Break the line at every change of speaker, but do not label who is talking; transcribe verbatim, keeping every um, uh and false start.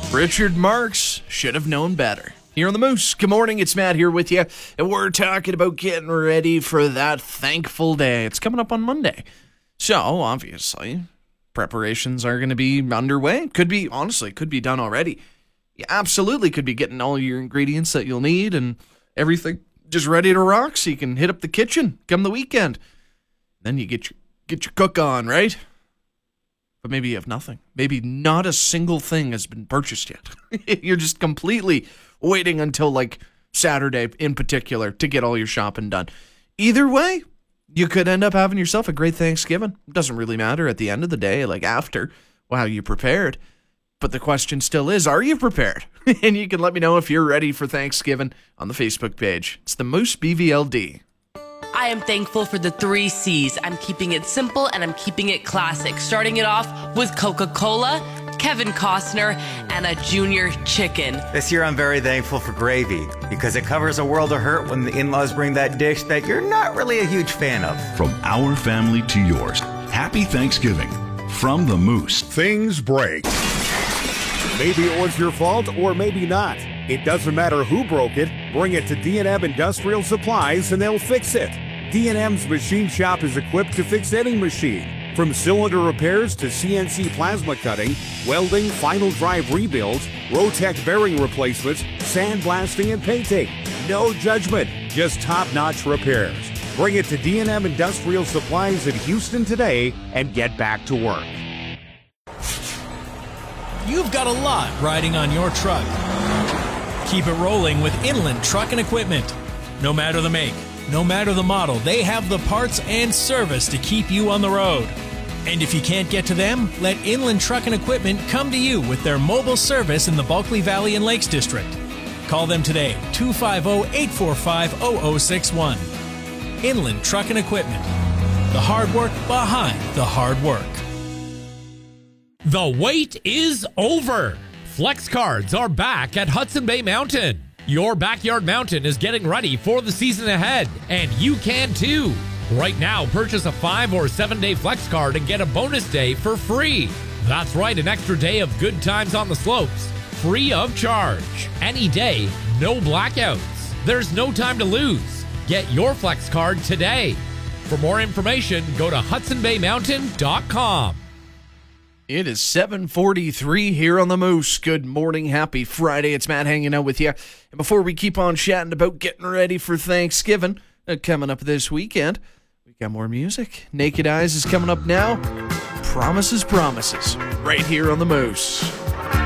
Richard Marx should have known better. Here on the Moose. Good morning, it's Matt here with you, and we're talking about getting ready for that thankful day. It's coming up on Monday. So, obviously, preparations are going to be underway. Could be, honestly, could be done already. You absolutely could be getting all your ingredients that you'll need and everything just ready to rock so you can hit up the kitchen come the weekend. Then you get your, get your cook on, right? But maybe you have nothing. Maybe not a single thing has been purchased yet. You're just completely waiting until like Saturday in particular to get all your shopping done. Either way, you could end up having yourself a great Thanksgiving. It doesn't really matter at the end of the day, like after, wow, you prepared. But the question still is, are you prepared? And you can let me know if you're ready for Thanksgiving on the Facebook page. It's the Moose B V L D.
I am thankful for the three C's. I'm keeping it simple and I'm keeping it classic. Starting it off with Coca-Cola, Kevin Costner, and a junior chicken.
This year I'm very thankful for gravy because it covers a world of hurt when the in-laws bring that dish that you're not really a huge fan of.
From our family to yours, happy Thanksgiving from the Moose.
Things break. Maybe it was your fault or maybe not. It doesn't matter who broke it. Bring it to D and M Industrial Supplies and they'll fix it. D and M's machine shop is equipped to fix any machine. From cylinder repairs to C N C plasma cutting, welding, final drive rebuilds, Rotec bearing replacements, sandblasting, and painting. No judgment, just top-notch repairs. Bring it to D and M Industrial Supplies in Houston today and get back to work.
You've got a lot riding on your truck. Keep it rolling with Inland Truck and Equipment. No matter the make, no matter the model, they have the parts and service to keep you on the road. And if you can't get to them, let Inland Truck and Equipment come to you with their mobile service in the Bulkley Valley and Lakes District. Call them today, two five zero, eight four five, zero zero six one. Inland Truck and Equipment. The hard work behind the hard work.
The wait is over. Flex cards are back at Hudson Bay Mountain. Your backyard mountain is getting ready for the season ahead, and you can too. Right now, purchase a five or seven day flex card and get a bonus day for free. That's right, an extra day of good times on the slopes, free of charge. Any day, no blackouts. There's no time to lose. Get your flex card today. For more information, go to hudson bay mountain dot com.
It is seven forty-three here on the Moose. Good morning, happy Friday. It's Matt hanging out with you. And before we keep on chatting about getting ready for Thanksgiving, uh, coming up this weekend, we got more music. Naked Eyes is coming up now. Promises, Promises, right here on the Moose.